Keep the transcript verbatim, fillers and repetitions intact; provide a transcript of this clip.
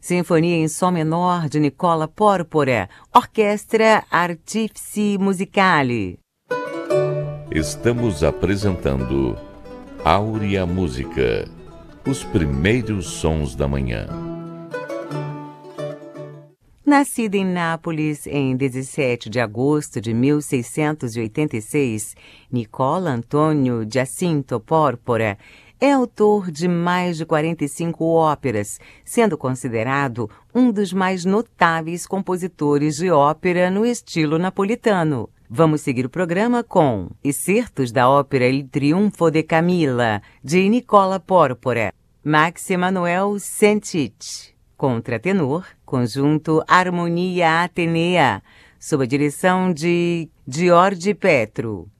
Sinfonia em Sol Menor de Nicola Porpora, Orquestra Artifici Musicale. Estamos apresentando Áurea Música, os primeiros sons da manhã. Nascida em Nápoles em dezessete de agosto de mil seiscentos e oitenta e seis, Nicola Antônio Giacinto Porpora é autor de mais de quarenta e cinco óperas, sendo considerado um dos mais notáveis compositores de ópera no estilo napolitano. Vamos seguir o programa com excertos da ópera Il Triunfo de Camilla, de Nicola Porpora, Max Emanuel Sentich, contratenor, conjunto Harmonia Atenea, sob a direção de Giorgi Petru.